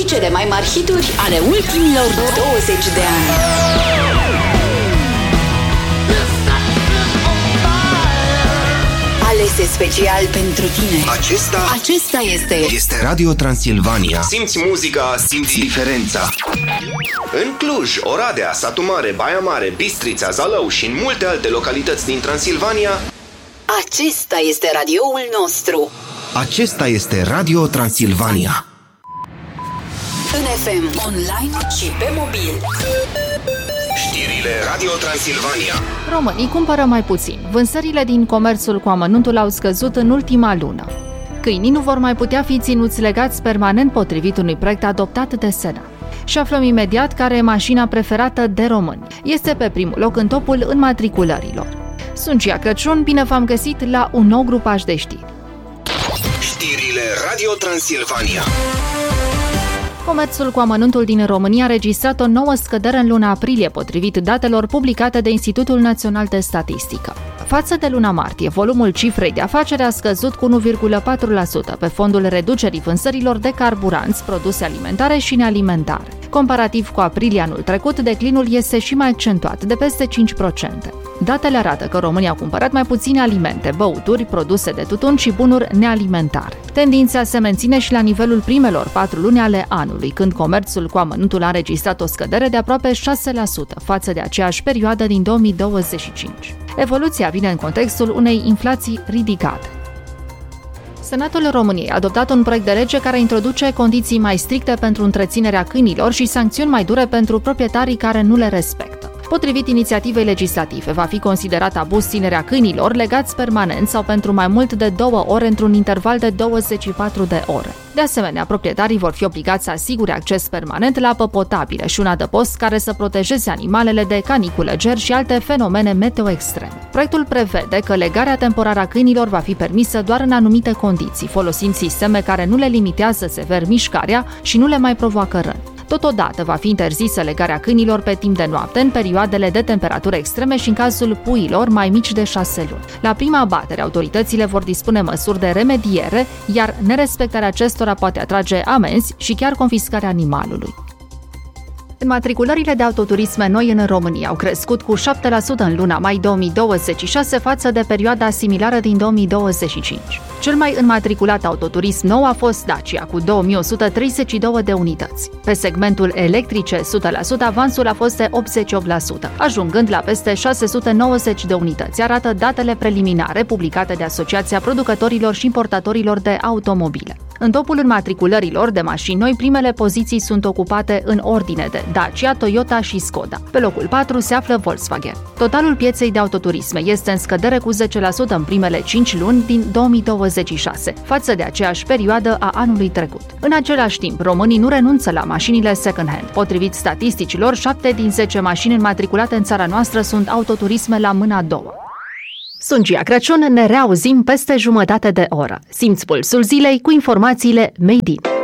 și cele mai mari hituri ale ultimilor 20 de ani. Alese special pentru tine. Acesta este Radio Transilvania. Simți muzica, simți diferența. În Cluj, Oradea, Satu Mare, Baia Mare, Bistrița, Zalău și în multe alte localități din Transilvania, acesta este radioul nostru. Acesta este Radio Transilvania. În FM, online și pe mobil. Știrile Radio Transilvania. Românii cumpără mai puțin. Vânzările din comerțul cu amănuntul au scăzut în ultima lună. Câinii nu vor mai putea fi ținuți legați permanent potrivit unui proiect adoptat de Senat. Și aflăm imediat care e mașina preferată de români. Este pe primul loc în topul înmatriculărilor. Sunt Gia Crăciun, bine v-am găsit la un nou grupaj de știri. Știrile Radio Transilvania. Comerțul cu amănuntul din România a registrat o nouă scădere în luna aprilie, potrivit datelor publicate de Institutul Național de Statistică. Față de luna martie, volumul cifrei de afaceri a scăzut cu 1,4% pe fondul reducerii vânzărilor de carburanți, produse alimentare și nealimentare. Comparativ cu aprilie anul trecut, declinul este și mai accentuat, de peste 5%. Datele arată că România a cumpărat mai puține alimente, băuturi, produse de tutun și bunuri nealimentare. Tendința se menține și la nivelul primelor 4 luni ale anului, când comerțul cu amănuntul a înregistrat o scădere de aproape 6% față de aceeași perioadă din 2025. Evoluția vine în contextul unei inflații ridicate. Senatul României a adoptat un proiect de lege care introduce condiții mai stricte pentru întreținerea câinilor și sancțiuni mai dure pentru proprietarii care nu le respectă. Potrivit inițiativei legislative, va fi considerat abuz ținerea câinilor legați permanent sau pentru mai mult de 2 ore într-un interval de 24 de ore. De asemenea, proprietarii vor fi obligați să asigure acces permanent la apă potabilă și un adăpost care să protejeze animalele de canicule, ger și alte fenomene meteo extreme. Proiectul prevede că legarea temporară a câinilor va fi permisă doar în anumite condiții, folosind sisteme care nu le limitează sever mișcarea și nu le mai provoacă răni. Totodată va fi interzisă legarea câinilor pe timp de noapte, în perioadele de temperatură extreme și în cazul puiilor mai mici de 6 luni. La prima abatere, autoritățile vor dispune măsuri de remediere, iar nerespectarea acestora poate atrage amenzi și chiar confiscarea animalului. Înmatriculările de autoturisme noi în România au crescut cu 7% în luna mai 2026 față de perioada similară din 2025. Cel mai înmatriculat autoturism nou a fost Dacia, cu 2132 de unități. Pe segmentul electrice 100%, avansul a fost de 88%, ajungând la peste 690 de unități, arată datele preliminare publicate de Asociația Producătorilor și Importatorilor de Automobile. În topul înmatriculărilor de mașini noi, primele poziții sunt ocupate în ordine de Dacia, Toyota și Skoda. Pe locul 4 se află Volkswagen. Totalul pieței de autoturisme este în scădere cu 10% în primele 5 luni din 2026, față de aceeași perioadă a anului trecut. În același timp, românii nu renunță la mașinile second-hand. Potrivit statisticilor, 7 din 10 mașini înmatriculate în țara noastră sunt autoturisme la mâna a doua. Sunt Gia Crăciun, ne reauzim peste jumătate de oră. Simți pulsul zilei cu informațiile Made in.